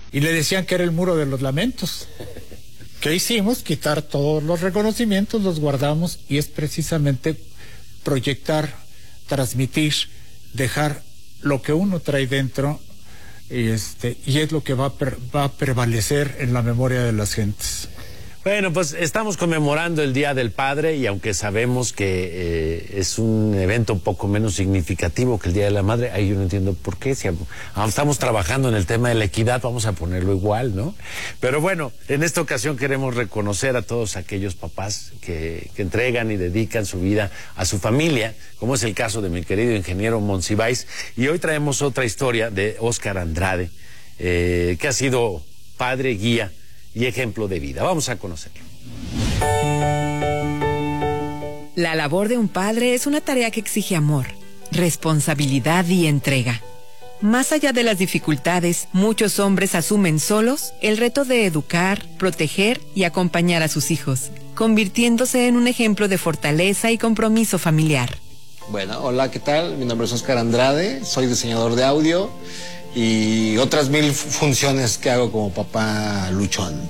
y le decían que era el muro de los lamentos. ¿Qué hicimos? Quitar todos los reconocimientos, los guardamos, y es precisamente proyectar, transmitir, dejar lo que uno trae dentro, y es lo que va a prevalecer en la memoria de las gentes. Bueno, pues estamos conmemorando el Día del Padre, y aunque sabemos que es un evento un poco menos significativo que el Día de la Madre, ahí yo no entiendo por qué. Si estamos trabajando en el tema de la equidad, vamos a ponerlo igual, ¿no? Pero bueno, en esta ocasión queremos reconocer a todos aquellos papás que entregan y dedican su vida a su familia, como es el caso de mi querido ingeniero Monsiváis. Y hoy traemos otra historia de Óscar Andrade, que ha sido padre, guía y ejemplo de vida. Vamos a conocerlo. La labor de un padre es una tarea que exige amor, responsabilidad y entrega. Más allá de las dificultades, muchos hombres asumen solos el reto de educar, proteger y acompañar a sus hijos, convirtiéndose en un ejemplo de fortaleza y compromiso familiar. Bueno, hola, ¿qué tal? Mi nombre es Óscar Andrade, soy diseñador de audio y otras 1000 funciones que hago como papá luchón.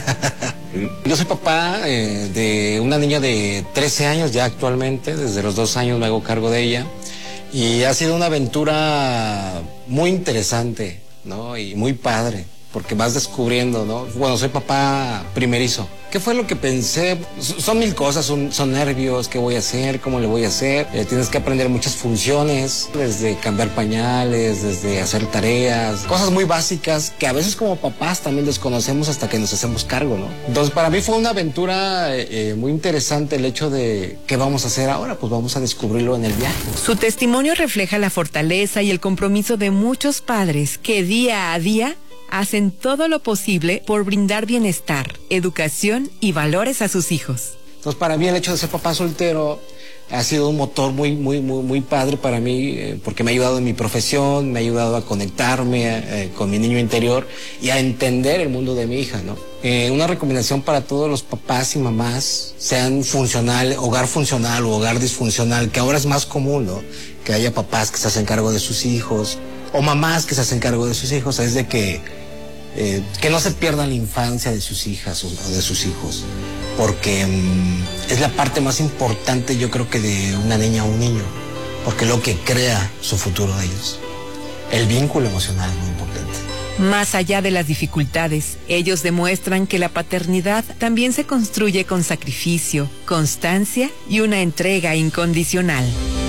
Yo soy papá de una niña de 13 años ya actualmente. Desde los 2 años me hago cargo de ella, y ha sido una aventura muy interesante, ¿no? Y muy padre, porque vas descubriendo, ¿no? Bueno, soy papá primerizo. ¿Qué fue lo que pensé? Son 1000 cosas, son nervios, ¿qué voy a hacer? ¿Cómo le voy a hacer? Tienes que aprender muchas funciones, desde cambiar pañales, desde hacer tareas, cosas muy básicas que a veces como papás también desconocemos hasta que nos hacemos cargo, ¿no? Entonces para mí fue una aventura muy interesante el hecho de ¿qué vamos a hacer ahora? Pues vamos a descubrirlo en el viaje. Su testimonio refleja la fortaleza y el compromiso de muchos padres que día a día hacen todo lo posible por brindar bienestar, educación y valores a sus hijos. Entonces, para mí el hecho de ser papá soltero ha sido un motor muy padre para mí, porque me ha ayudado en mi profesión, me ha ayudado a conectarme con mi niño interior y a entender el mundo de mi hija, ¿no? Una recomendación para todos los papás y mamás, sean hogar funcional o hogar disfuncional, que ahora es más común, ¿no? Que haya papás que se hacen cargo de sus hijos o mamás que se hacen cargo de sus hijos, es de que no se pierdan la infancia de sus hijas o de sus hijos, porque es la parte más importante, yo creo, que de una niña o un niño, porque lo que crea su futuro de ellos. El vínculo emocional es muy importante. Más allá de las dificultades, ellos demuestran que la paternidad también se construye con sacrificio, constancia y una entrega incondicional.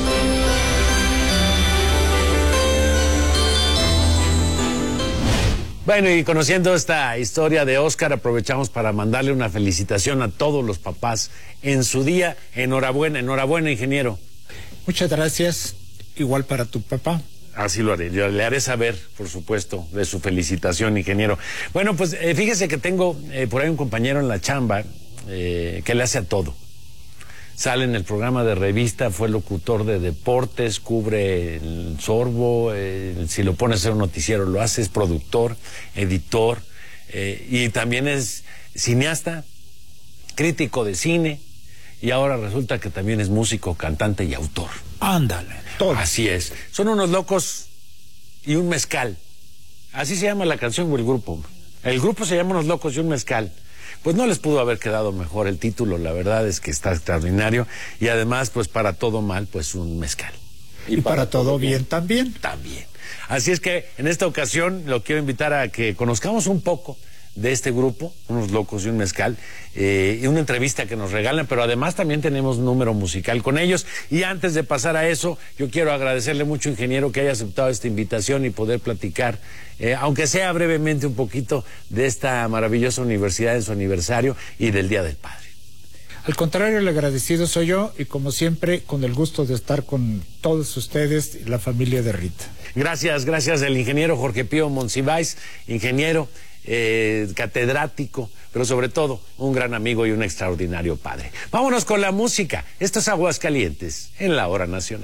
Bueno, y conociendo esta historia de Óscar, aprovechamos para mandarle una felicitación a todos los papás en su día. Enhorabuena, ingeniero. Muchas gracias, igual para tu papá. Así lo haré, yo le haré saber, por supuesto, de su felicitación, ingeniero. Bueno, pues fíjese que tengo por ahí un compañero en la chamba que le hace a todo. Sale en el programa de revista, fue locutor de deportes, cubre el sorbo, si lo pones a hacer un noticiero lo hace, es productor, editor, y también es cineasta, crítico de cine, y ahora resulta que también es músico, cantante y autor. Ándale, todo. Así es. Son unos locos y un mezcal. Así se llama la canción o el grupo. El grupo se llama Unos Locos y un Mezcal. Pues no les pudo haber quedado mejor el título, la verdad es que está extraordinario, y además, pues para todo mal, pues un mezcal. Y para todo bien también. También. Así es que en esta ocasión lo quiero invitar a que conozcamos un poco de este grupo, Unos Locos y un Mezcal, y una entrevista que nos regalan, pero además también tenemos un número musical con ellos. Y antes de pasar a eso, yo quiero agradecerle mucho, ingeniero, que haya aceptado esta invitación y poder platicar, aunque sea brevemente, un poquito de esta maravillosa universidad en su aniversario y del Día del Padre. Al contrario, el agradecido soy yo, y como siempre, con el gusto de estar con todos ustedes y la familia de Rita. Gracias el ingeniero Jorge Pío Monsiváis, ingeniero, catedrático, pero sobre todo un gran amigo y un extraordinario padre. Vámonos con la música. Esto es Aguascalientes en la Hora Nacional.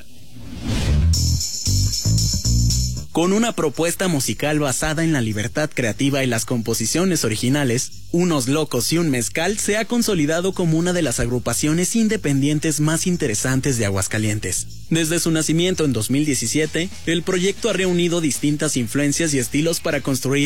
Con una propuesta musical basada en la libertad creativa y las composiciones originales, Unos Locos y un Mezcal se ha consolidado como una de las agrupaciones independientes más interesantes de Aguascalientes. Desde su nacimiento en 2017, el proyecto ha reunido distintas influencias y estilos para construir